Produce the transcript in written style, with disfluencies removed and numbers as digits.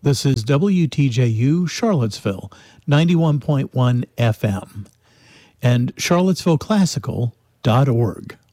This is WTJU Charlottesville, 91.1 FM, and charlottesvilleclassical.org.